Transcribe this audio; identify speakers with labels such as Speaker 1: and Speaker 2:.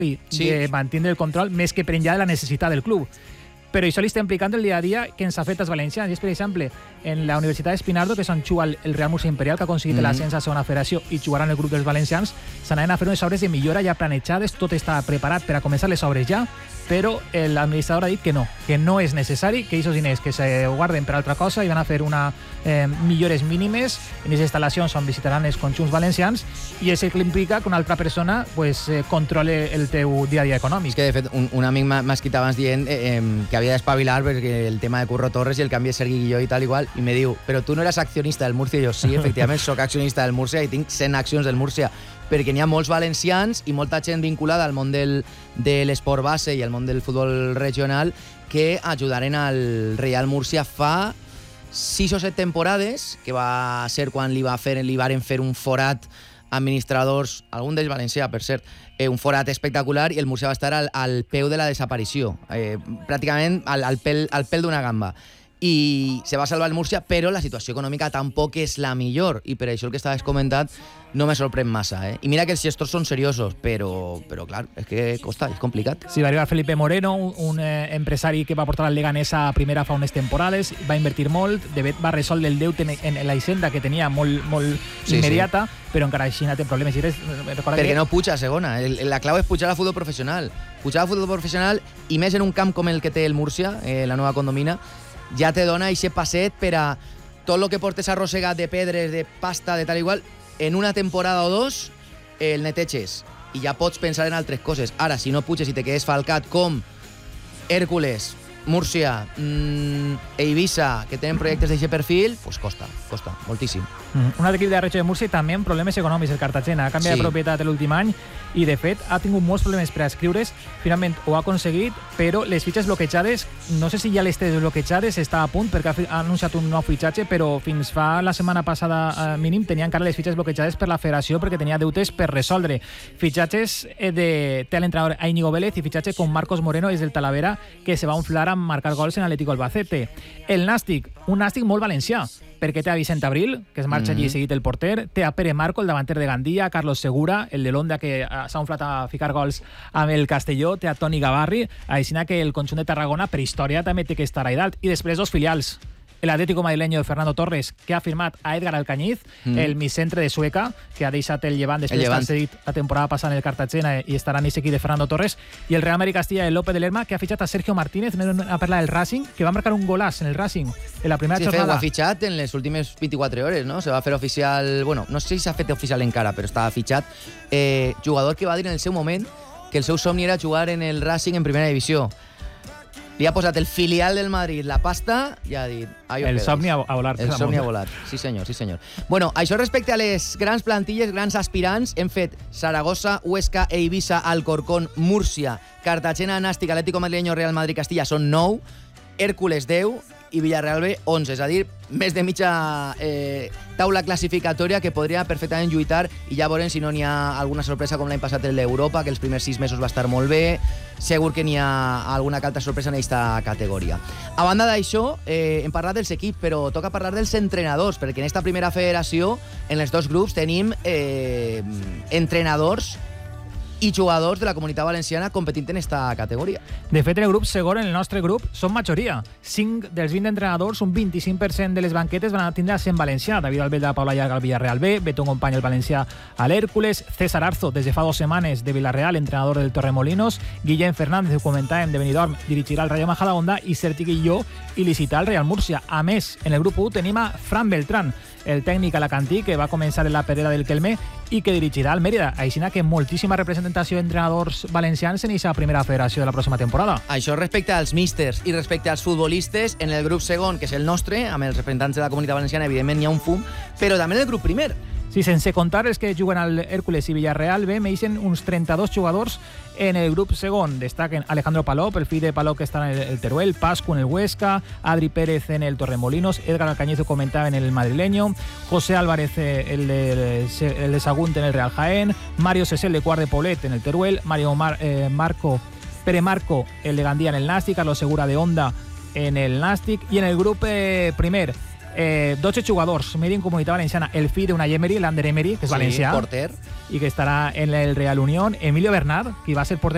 Speaker 1: de mantenir el control més que per enllà de la necessitat del club. Però això li està implicant el dia a dia que ens afecta als valencians. I és, per exemple, en la Universitat d'Espinardo, que és on juga el Real Murcia Imperial, que ha aconseguit l'ascens a segona federació i jugarà en el grup dels valencians, s'anaven a fer unes obres de millora ja planejades, tot està preparat per a començar les obres ja, però l'administrador ha dit que no és necessari, que aquests diners que se guarden per altra cosa i van a fer millores mínimes en les instal·lacions on visitaran els conjunts valencians, i és el que implica que una altra persona controle el teu dia a dia econòmic.
Speaker 2: És que, de fet, un amic m'ha escrit abans dient que havia d'espavilar perquè el tema de Curro Torres i el canvi de Sergi Guilló i tal igual, i me diu, però tu no eres accionista del Murcia? I jo, sí, efectivament, soc accionista del Murcia i tinc 100 accions del Murcia, perquè n'hi ha molts valencians i molta gent vinculada al món de l'esport base i al món del futbol regional que ajudaren al Real Murcia fa 6 o 7 temporades, que va ser quan li varen fer un forat administradors, algun d'ells valencià, per cert, un forat espectacular, i el Murcia va estar al peu de la desaparició, pràcticament al pèl d'una gamba. I se va salvar el Murcia, però la situació econòmica tampoc és la millor, i per això el que estaves comentant no me sorprèn massa. I mira que els gestors són seriosos, però clar, és que costa, és complicat.
Speaker 1: Sí, va arribar Felipe Moreno, un empresari que va portar el Leganés a primera fa unes temporades, va invertir molt, de fet va resoldre el deute en la hisenda que tenia molt immediata, però encara així no té problemes.
Speaker 2: Perquè no puja a segona, la clau és pujar al futbol professional. Pujar al futbol professional, i més en un camp com el que té el Murcia, la nova Condomina, ja te dona aquest passet per a tot el que portes arrossegat de pedres, de pasta, de tal igual, en una temporada o dos el neteges i ja pots pensar en altres coses. Ara, si no puges i te quedes falcat com Hèrcules, Múrcia, Eivissa, que tenen projectes d'aquest perfil, pues costa moltíssim.
Speaker 1: Un altre equip de la regió de Múrcia i també amb problemes econòmics, el Cartagena. Ha canviat de propietat l'últim any i, de fet, ha tingut molts problemes per a escriure's. Finalment ho ha aconseguit, però les fitxes bloquejades, no sé si ja les té desbloquejades, està a punt perquè ha anunciat un nou fitxatge, però fins fa la setmana passada mínim tenia encara les fitxes bloquejades per la federació perquè tenia deutes per resoldre. Fitxatges té l'entrenador Íñigo Vélez i fitxatge com Marcos Moreno des del Talavera, que se va inflar amb marcar gols en Atlético Albacete. El Nàstic, un Nàstic molt valencià, perquè té a Vicent Abril, que es marxa allí seguit el porter, té a Pere Marco, el davanter de Gandia, Carlos Segura, el de l'Onda, que s'ha inflat a ficar gols amb el Castelló, té a Toni Gavarri, així que el conjunt de Tarragona, per història, també té que estar a dalt. I després dos filials, el Atlético madrileño de Fernando Torres, que ha firmat a Edgar Alcañiz, el micentre de Sueca, que ha deixat el Llevant després d'estar cedit la temporada passada en el Cartagena i estarà en aquest equip de Fernando Torres, i el Real Madrid Castilla de López de Lerma, que ha fitxat a Sergio Martínez, a parlar del Racing, que va marcar un golàs en el Racing en la primera jornada.
Speaker 2: Ho ha fitxat en les últimes 24 hores, no? Se va fer oficial... Bueno, no sé si s'ha fet oficial encara, però estava fitxat. Jugador que va dir en el seu moment que el seu somni era jugar en el Racing en primera divisió. Li ha posat el filial del Madrid la pasta i ha dit...
Speaker 1: El somni a volar.
Speaker 2: El somni a volar, sí senyor. Bueno, això respecte a les grans plantilles, grans aspirants, hem fet Saragossa, Huesca, Eivissa, Alcorcón, Múrcia, Cartagena, Nàstic, Atlético madrileño, Real Madrid Castilla, són 9, Hèrcules 10 i Villarreal B 11, és a dir, més de mitja taula classificatòria que podria perfectament lluitar, i ja veurem si no n'hi ha alguna sorpresa com l'any passat el d'Europa, que els primers 6 mesos va estar molt bé. Segur que n'hi ha alguna altra sorpresa en aquesta categoria. A banda d'això, hem parlat dels equips, però toca parlar dels entrenadors, perquè en aquesta primera federació, en els dos grups, tenim entrenadors i jugadors de la Comunitat Valenciana competint en aquesta categoria.
Speaker 1: De fet, el grup segon, en el nostre grup, són majoria. 5 dels 20 entrenadors, un 25% de les banquetes van a tindre accent valencià. David Albel de Paula Llarga al Villarreal B, Beto Company el valencià a l'Hèrcules, César Arzo, des de fa 2 setmanes de Villarreal, entrenador del Torremolinos, Guillem Fernández, ho comentàvem, de Benidorm, dirigirà el Rayo Majadahonda, i Sergi Guilló i licitar el Real Murcia. A més, en el grup 1 tenim a Fran Beltrán, el tècnic alacantí, que va començar en la Perera del Quelmé i que dirigirà el Mèrida. Així que moltíssima representació d'entrenadors valencians en aquesta primera federació de la pròxima temporada.
Speaker 2: Això respecte als místers i respecte als futbolistes, en el grup segon, que és el nostre, amb els representants de la Comunitat Valenciana, evidentment n'hi ha un fum, però també en el grup primer.
Speaker 1: Sí, sense comptar els que juguen al Hèrcules i Villarreal B, meixen uns 32 jugadors en el grup segon. Destaquen Alejandro Palop, el fill de Palop que està en el Teruel, Pascu en el Huesca, Adri Pérez en el Torremolinos, Edgar Alcañiz ho comentava en el madrileño, José Álvarez el de Sagunt en el Real Jaén, Mario Sesel de Quart de Poblet en el Teruel, Pere Marco el de Gandia en el Nàstic, Carlos Segura de Onda en el Nàstic, i en el grup primer 12 jugadors, medi en Comunitat Valenciana, el fill d'Unai Emery, l'Ander Emery, que és valencià,
Speaker 2: porter,
Speaker 1: i que estarà en el Real Unión, Emilio Bernat, que va ser porter